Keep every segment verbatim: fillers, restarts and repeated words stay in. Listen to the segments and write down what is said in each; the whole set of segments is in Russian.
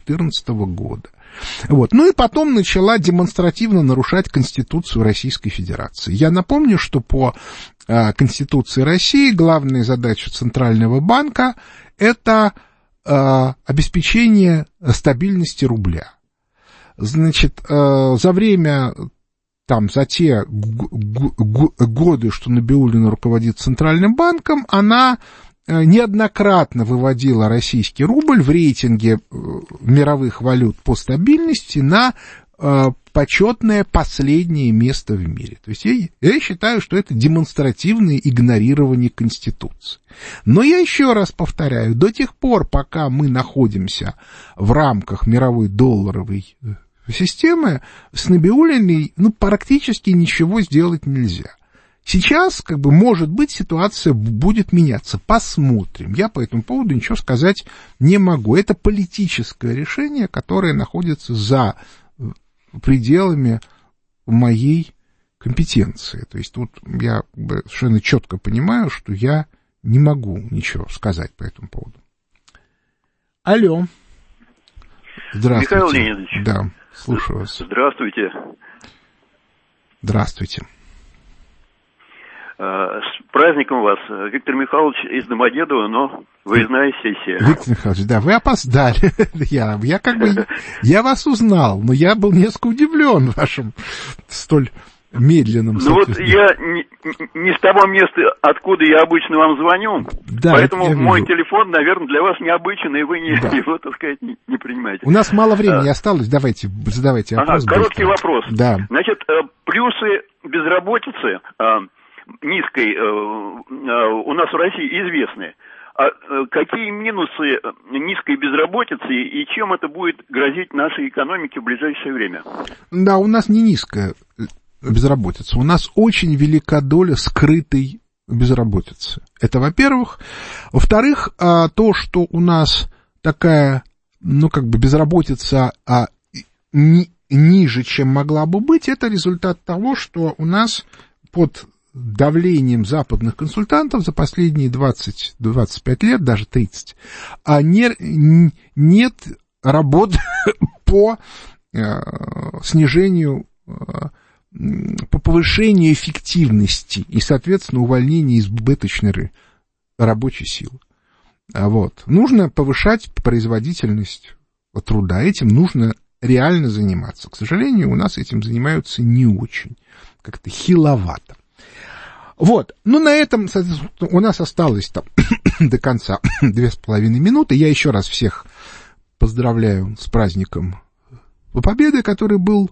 четырнадцатого года. Вот. Ну и потом начала демонстративно нарушать Конституцию Российской Федерации. Я напомню, что по э, Конституции России главная задача Центрального банка – это э, обеспечение стабильности рубля. Значит, э, за время, там, за те г- г- годы, что Набиуллина руководит Центральным банком, она неоднократно выводила российский рубль в рейтинге мировых валют по стабильности на э, почетное последнее место в мире. То есть я, я считаю, что это демонстративное игнорирование Конституции. Но я еще раз повторяю, до тех пор, пока мы находимся в рамках мировой долларовой системы, с Набиуллиной ну, практически ничего сделать нельзя. Сейчас, как бы, может быть, ситуация будет меняться. Посмотрим. Я по этому поводу ничего сказать не могу. Это политическое решение, которое находится за пределами моей компетенции. То есть тут я совершенно четко понимаю, что я не могу ничего сказать по этому поводу. Алло. Здравствуйте. Михаил Леонидович. Да, слушаю вас. Здравствуйте. Здравствуйте. С праздником вас, Виктор Михайлович из Домодедово, но выездная сессия. Виктор Михайлович, да, вы опоздали. я, я как бы, я вас узнал, но я был несколько удивлен вашим столь медленным. Ну вот я не, не с того места, откуда я обычно вам звоню, да, поэтому мой вижу. Телефон, наверное, для вас необычен, и вы не, да. его, так сказать, не, не принимаете. У нас мало времени а, осталось, давайте, задавайте вопрос. Ага, короткий быстро. Вопрос. Да. Значит, плюсы безработицы низкой у нас в России известны. А какие минусы низкой безработицы и чем это будет грозить нашей экономике в ближайшее время? Да, у нас не низкая безработица. У нас очень велика доля скрытой безработицы. Это, во-первых. Во-вторых, то, что у нас такая, ну, как бы безработица а, ни, ниже, чем могла бы быть, это результат того, что у нас под давлением западных консультантов за последние двадцать-двадцать пять лет, даже тридцать, а не, нет работы по э, снижению, э, по повышению эффективности и, соответственно, увольнению избыточной рабочей силы. Вот. Нужно повышать производительность труда, этим нужно реально заниматься. К сожалению, у нас этим занимаются не очень, как-то хиловато. Вот, ну на этом, соответственно, у нас осталось там до конца две с половиной минуты. Я еще раз всех поздравляю с праздником Победы, который был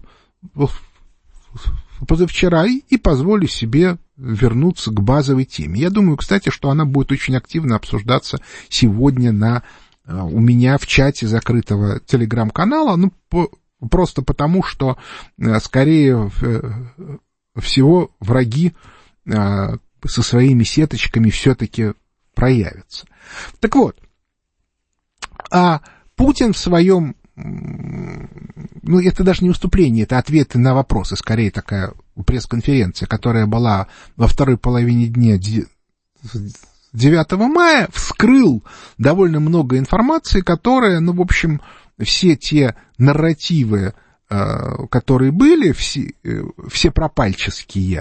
позавчера, и позволю себе вернуться к базовой теме. Я думаю, кстати, что она будет очень активно обсуждаться сегодня на, у меня в чате закрытого телеграм-канала, ну, по, просто потому, что, скорее всего, враги со своими сеточками все-таки проявятся. Так вот, а Путин в своем, ну, это даже не выступление, это ответы на вопросы, скорее такая пресс-конференция, которая была во второй половине дня девятого мая, вскрыл довольно много информации, которая, ну, в общем, все те нарративы, которые были, все, все пропальческие,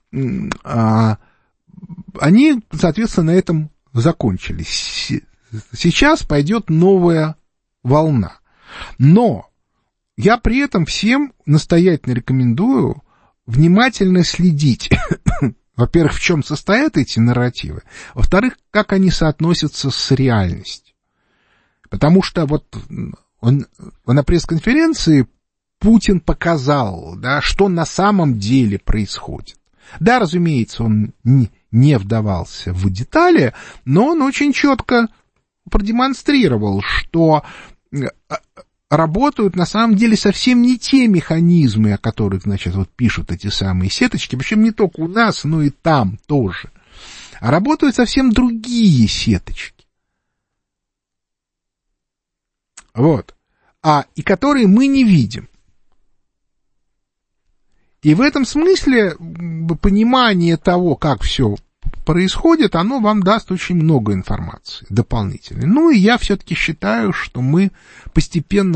они, соответственно, на этом закончились. Сейчас пойдет новая волна. Но я при этом всем настоятельно рекомендую внимательно следить, во-первых, в чем состоят эти нарративы, во-вторых, как они соотносятся с реальностью. Потому что вот он, на пресс-конференции Путин показал, да, что на самом деле происходит. Да, разумеется, он не вдавался в детали, но он очень четко продемонстрировал, что работают на самом деле совсем не те механизмы, о которых, значит, вот пишут эти самые сеточки, причем не только у нас, но и там тоже, а работают совсем другие сеточки. Вот. А, и которые мы не видим. И в этом смысле понимание того, как все происходит, оно вам даст очень много информации дополнительной. Ну и я все-таки считаю, что мы постепенно